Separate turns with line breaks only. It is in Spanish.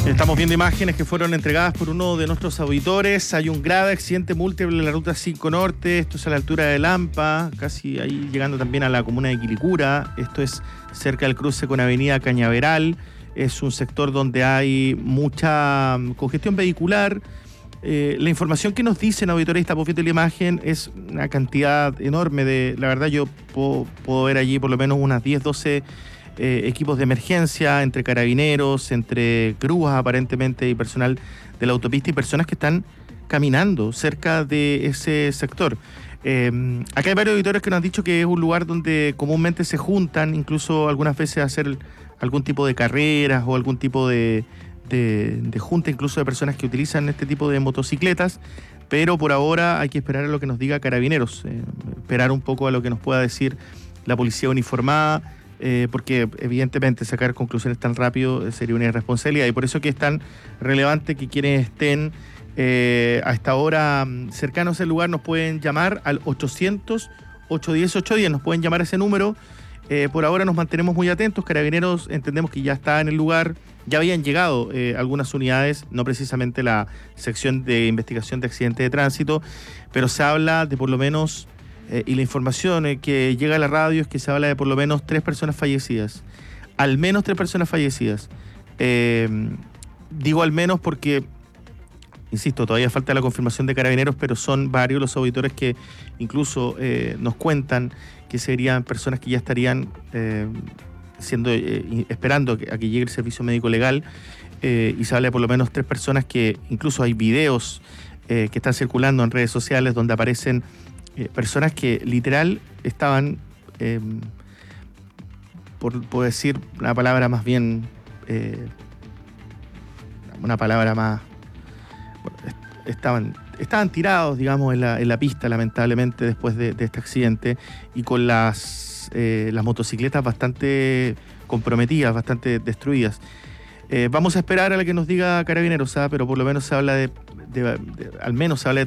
Estamos viendo imágenes que fueron entregadas por uno de nuestros auditores. Hay un grave accidente múltiple en la ruta 5 Norte. Esto es a la altura de Lampa, casi ahí llegando también a la comuna de Quilicura. Esto es cerca del cruce con Avenida Cañaveral. Es un sector donde hay mucha congestión vehicular. La información que nos dicen auditores, estamos viendo la imagen, es una cantidad enorme de... La verdad yo puedo ver allí por lo menos unas 10, 12... equipos de emergencia, entre carabineros, entre grúas aparentemente y personal de la autopista y personas que están caminando cerca de ese sector. Acá hay varios auditores que nos han dicho que es un lugar donde comúnmente se juntan, incluso algunas veces a hacer algún tipo de carreras o algún tipo de junta, incluso de personas que utilizan este tipo de motocicletas, pero por ahora hay que esperar a lo que nos diga Carabineros, esperar un poco a lo que nos pueda decir la policía uniformada, porque evidentemente sacar conclusiones tan rápido sería una irresponsabilidad, y por eso que es tan relevante que quienes estén a esta hora cercanos al lugar nos pueden llamar al 800-810-810, nos pueden llamar a ese número. Por ahora nos mantenemos muy atentos. Carabineros entendemos que ya está en el lugar, ya habían llegado algunas unidades, no precisamente la sección de investigación de accidentes de tránsito, pero se habla de por lo menos... y la información que llega a la radio es que se habla de por lo menos 3 personas fallecidas. Al menos 3 personas fallecidas. Digo al menos porque, insisto, todavía falta la confirmación de Carabineros, pero son varios los auditores que incluso nos cuentan que serían personas que ya estarían esperando a que llegue el servicio médico legal. Y se habla de por lo menos 3 personas que incluso hay videos que están circulando en redes sociales donde aparecen personas que literal estaban, por decir una palabra más bien, una palabra más, estaban tirados, digamos, en la pista, lamentablemente, después de este accidente, y con las motocicletas bastante comprometidas, bastante destruidas. Vamos a esperar a la que nos diga Carabineros, pero por lo menos se habla al menos se habla de